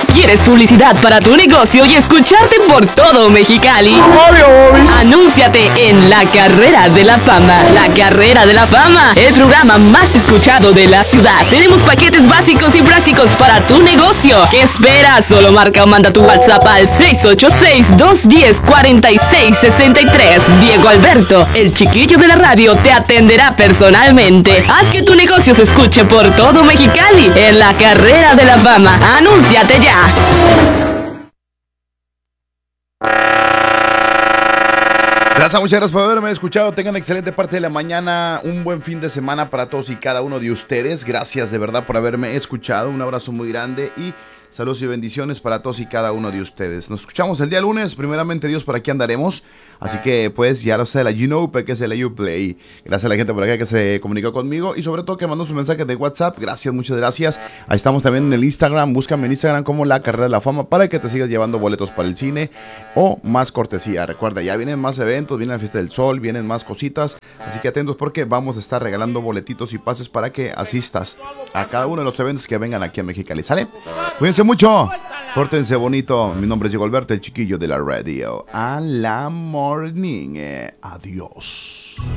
¿Quieres publicidad para tu negocio y escucharte por todo Mexicali? Anúnciate en La Carrera de la Fama. La Carrera de la Fama, el programa más escuchado de la ciudad. Tenemos paquetes básicos y prácticos para tu negocio. ¿Qué esperas? Solo marca o manda tu WhatsApp al 686-210-4663. Diego Alberto, el chiquillo de la radio, te atenderá personalmente. Haz que tu negocio se escuche por todo Mexicali en La Carrera de la Fama. ¡Anúnciate ya! Muchas gracias por haberme escuchado. Tengan excelente parte de la mañana. Un buen fin de semana para todos y cada uno de ustedes. Gracias de verdad por haberme escuchado. Un abrazo muy grande y saludos y bendiciones para todos y cada uno de ustedes. Nos escuchamos el día lunes. Primeramente Dios, por aquí andaremos. Así que pues ya lo sé, la que es el Uplay. Gracias a la gente por acá que se comunicó conmigo y sobre todo que mandó sus mensajes de WhatsApp. Gracias, muchas gracias. Ahí estamos también en el Instagram. Búscame en Instagram como La Carrera de la Fama para que te sigas llevando boletos para el cine o más cortesía. Recuerda, ya vienen más eventos, viene la Fiesta del Sol, vienen más cositas. Así que atentos porque vamos a estar regalando boletitos y pases para que asistas a cada uno de los eventos que vengan aquí a Mexicali. ¿Sale? Cuídense mucho. Pórtense bonito. Mi nombre es Diego Alberto, el chiquillo de la radio. A la morning. Adiós.